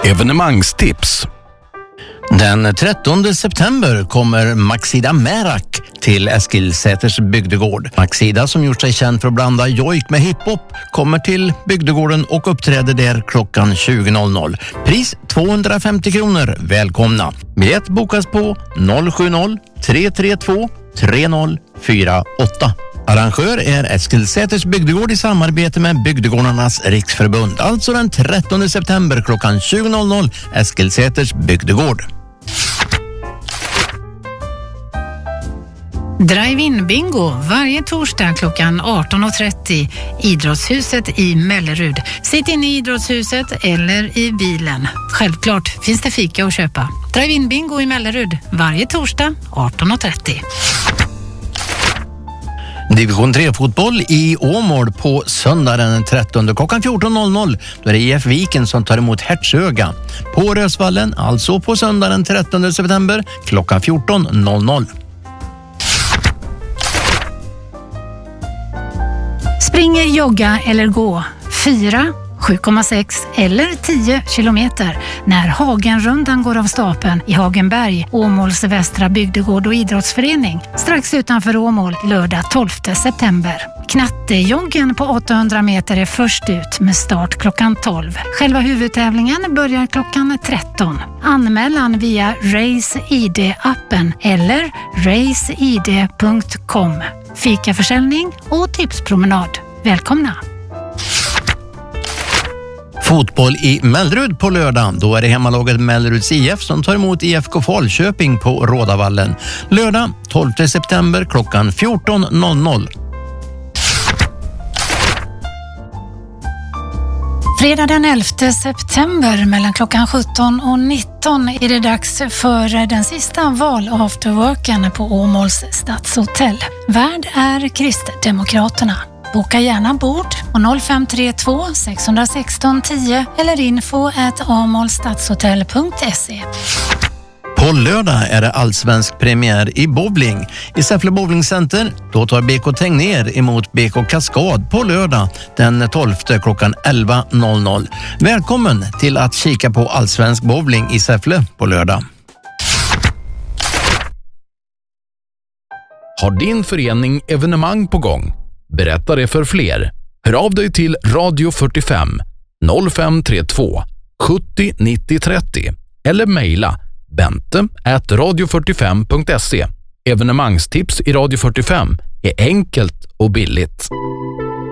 Evenemangstips. Den 13 september kommer Maxida Merak till Eskilsäters bygdegård. Maxida, som gjort sig känd för att blanda jojk med hiphop, kommer till bygdegården och uppträder där klockan 20.00. Pris 250 kronor. Välkomna. Biljett bokas på 070-332-3048. Arrangör är Eskilsäters bygdegård i samarbete med Bygdegårdarnas riksförbund. Alltså den 13 september klockan 20.00 Eskilsäters bygdegård. Drive-in bingo varje torsdag klockan 18.30 Idrottshuset i Mellerud. Sitt in i Idrottshuset eller i bilen. Självklart finns det fika att köpa. Drive-in bingo i Mellerud varje torsdag 18.30. Division 3-fotboll i Åmål på söndag den 13 klockan 14.00. Då är det IF Viken som tar emot Hertsöga. På Rösvallen, alltså på söndag den 13 september klockan 14.00. Springer, jogga eller gå 4, 7,6 eller 10 kilometer när Hagenrundan går av stapeln i Hagenberg, Åmåls västra bygdegård och idrottsförening. Strax utanför Åmål, lördag 12 september. Knattejoggen på 800 meter är först ut med start klockan 12. Själva huvudtävlingen börjar klockan 13. Anmälan via Race ID-appen eller raceid.com. Fikaförsäljning och tipspromenad. Välkomna! Fotboll i Mellerud på lördag. Då är det hemmalaget Melleruds IF som tar emot IFK Falköping på Rådavallen. Lördag 12 september klockan 14.00. Fredag den 11 september mellan klockan 17 och 19 är det dags för den sista val-afterworken på Åmåls stadshotell. Värd är Kristdemokraterna. Boka gärna bord på 0532 616 10 eller info@amolstadshotell.se. På lördag är det allsvensk premiär i bowling. I Säffle Bowlingcenter då tar BK Tegnér emot BK Kaskad på lördag den 12 klockan 11.00. Välkommen till att kika på allsvensk bowling i Säffle på lördag. Har din förening evenemang på gång? Berätta det för fler. Hör av dig till Radio 45 0532 70 90 30 eller mejla bente@radio45.se. Evenemangstips i Radio 45 är enkelt och billigt.